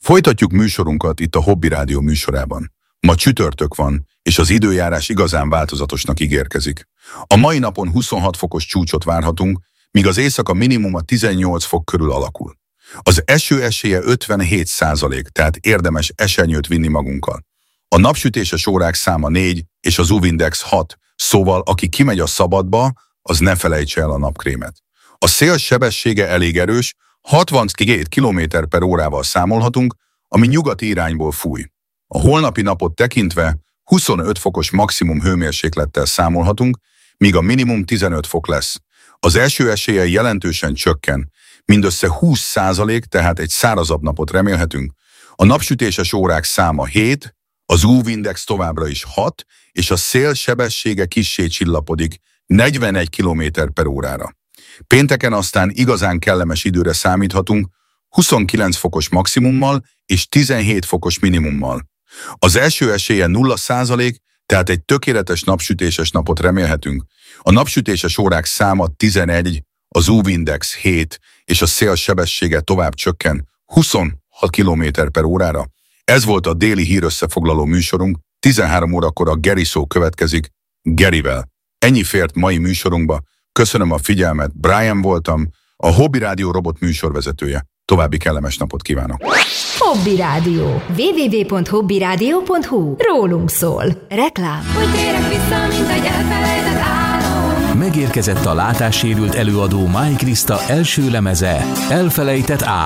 Folytatjuk műsorunkat itt a Hobby Rádió műsorában. Ma csütörtök van, és az időjárás igazán változatosnak ígérkezik. A mai napon 26 fokos csúcsot várhatunk, míg az éjszaka minimuma 18 fok körül alakul. Az eső esélye 57%, tehát érdemes esernyőt vinni magunkkal. A napsütéses órák száma 4, és az UV-index 6, szóval aki kimegy a szabadba, az ne felejtse el a napkrémet. A szél sebessége elég erős, 62 km/órával számolhatunk, ami nyugati irányból fúj. A holnapi napot tekintve 25 fokos maximum hőmérséklettel számolhatunk, míg a minimum 15 fok lesz. Az eső esélye jelentősen csökken, mindössze 20%, tehát egy szárazabb napot remélhetünk. A napsütéses órák száma 7, az UV-index továbbra is 6, és a szél sebessége kissé csillapodik 41 km/órára. Pénteken aztán igazán kellemes időre számíthatunk, 29 fokos maximummal és 17 fokos minimummal. Az eső esélye 0%, tehát egy tökéletes napsütéses napot remélhetünk. A napsütéses órák száma 11, az UV-index 7, és a szél sebessége tovább csökken 26 km/órára. Ez volt a déli hírösszefoglaló műsorunk, 13 órakor a Geri Show következik Gerivel. Ennyi fért mai műsorunkba. Köszönöm a figyelmet, Brian voltam, a Hobby Rádió robot műsorvezetője. További kellemes napot kívánok! Hobby Rádió. www.hobbyradio.hu. Rólunk szól. Reklám. Hogy térek vissza, mint egy elfelejtett álom. Megérkezett a látássérült előadó Máj Kriszta első lemeze, Elfelejtett álom.